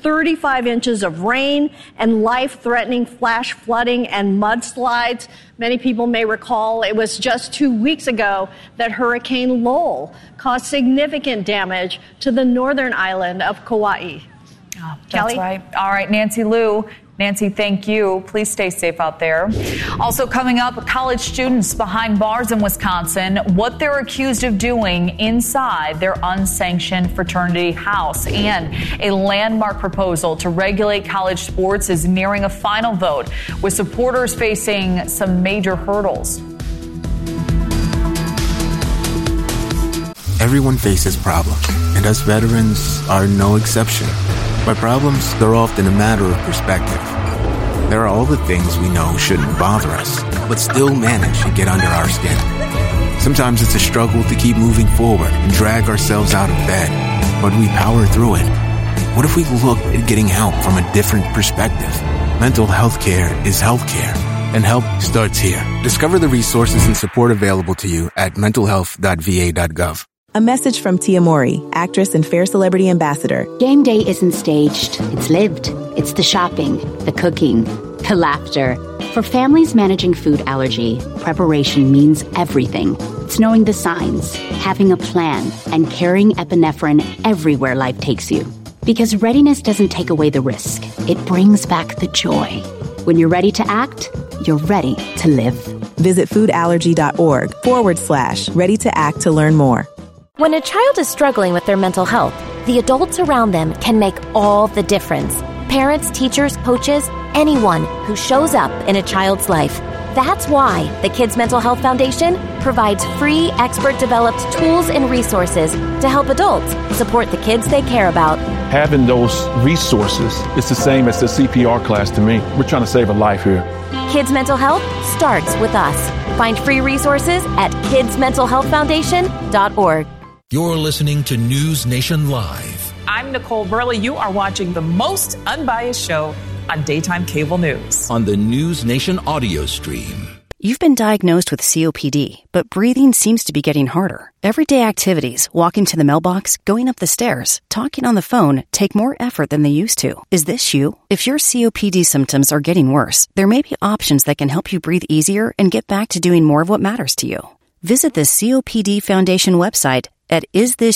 35 inches of rain and life-threatening flash flooding and mudslides. Many people may recall it was just 2 weeks ago that Hurricane Lowell caused significant damage to the northern island of Kauai. Oh, that's Kelly? right. All right, Nancy Liu. Nancy, thank you. Please stay safe out there. Also coming up, college students behind bars in Wisconsin, what they're accused of doing inside their unsanctioned fraternity house. And a landmark proposal to regulate college sports is nearing a final vote, with supporters facing some major hurdles. Everyone faces problems, and us veterans are no exception. By problems, they're often a matter of perspective. There are all the things we know shouldn't bother us, but still manage to get under our skin. Sometimes it's a struggle to keep moving forward and drag ourselves out of bed, but we power through it. What if we looked at getting help from a different perspective? Mental health care is healthcare, and help starts here. Discover the resources and support available to you at mentalhealth.va.gov. A message from Tia Mowry, actress and Fair Celebrity Ambassador. Game day isn't staged. It's lived. It's the shopping, the cooking, the laughter. For families managing food allergy, preparation means everything. It's knowing the signs, having a plan, and carrying epinephrine everywhere life takes you. Because readiness doesn't take away the risk. It brings back the joy. When you're ready to act, you're ready to live. Visit foodallergy.org/ready to act to learn more. When a child is struggling with their mental health, the adults around them can make all the difference. Parents, teachers, coaches, anyone who shows up in a child's life. That's why the Kids Mental Health Foundation provides free, expert-developed tools and resources to help adults support the kids they care about. Having those resources is the same as the CPR class to me. We're trying to save a life here. Kids Mental Health starts with us. Find free resources at kidsmentalhealthfoundation.org. You're listening to News Nation Live. I'm Nicole Burley. You are watching the most unbiased show on daytime cable news. On the News Nation audio stream. You've been diagnosed with COPD, but breathing seems to be getting harder. Everyday activities, walking to the mailbox, going up the stairs, talking on the phone, take more effort than they used to. Is this you? If your COPD symptoms are getting worse, there may be options that can help you breathe easier and get back to doing more of what matters to you. Visit the COPD Foundation website at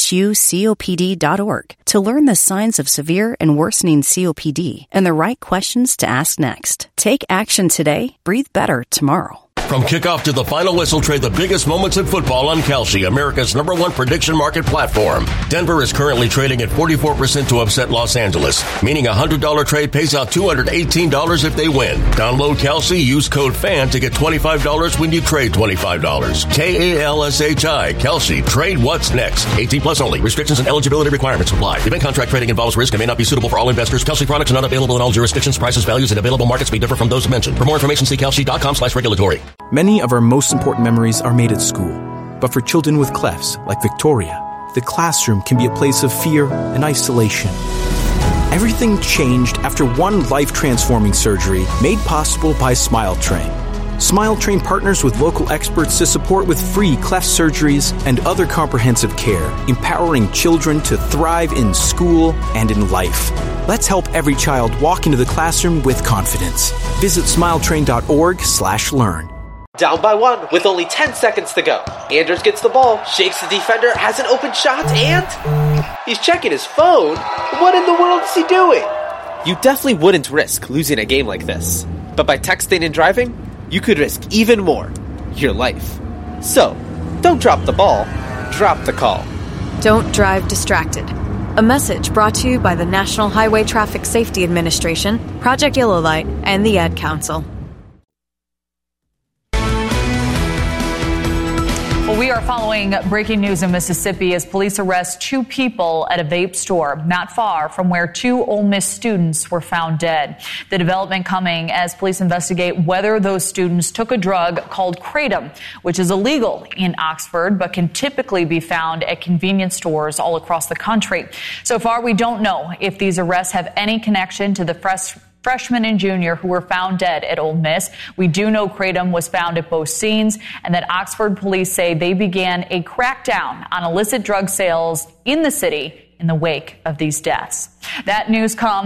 isthisyoucopd.org to learn the signs of severe and worsening COPD and the right questions to ask next. Take action today. Breathe better tomorrow. From kickoff to the final whistle, trade the biggest moments in football on Kalshi, America's #1 prediction market platform. Denver is currently trading at 44% to upset Los Angeles, meaning a $100 trade pays out $218 if they win. Download Kalshi, use code FAN to get $25 when you trade $25. KALSHI, Kalshi, trade what's next. 18 plus only. Restrictions and eligibility requirements apply. Event contract trading involves risk and may not be suitable for all investors. Kalshi products are not available in all jurisdictions. Prices, values, and available markets may differ from those mentioned. For more information, see kalshi.com/regulatory. Many of our most important memories are made at school. But for children with clefs, like Victoria, the classroom can be a place of fear and isolation. Everything changed after one life-transforming surgery made possible by SmileTrain. SmileTrain partners with local experts to support with free cleft surgeries and other comprehensive care, empowering children to thrive in school and in life. Let's help every child walk into the classroom with confidence. Visit smiletrain.org/learn. Down by one with only 10 seconds to go. Anders gets the ball, shakes the defender, has an open shot, and he's checking his phone. What in the world is he doing? You definitely wouldn't risk losing a game like this. But by texting and driving, you could risk even more, your life. So, don't drop the ball, drop the call. Don't drive distracted. A message brought to you by the National Highway Traffic Safety Administration, Project Yellow Light, and the Ad Council. Well, we are following breaking news in Mississippi as police arrest 2 people at a vape store not far from where 2 Ole Miss students were found dead. The development coming as police investigate whether those students took a drug called Kratom, which is illegal in Oxford but can typically be found at convenience stores all across the country. So far, we don't know if these arrests have any connection to the freshman and junior who were found dead at Ole Miss. We do know Kratom was found at both scenes and that Oxford police say they began a crackdown on illicit drug sales in the city in the wake of these deaths. That news comes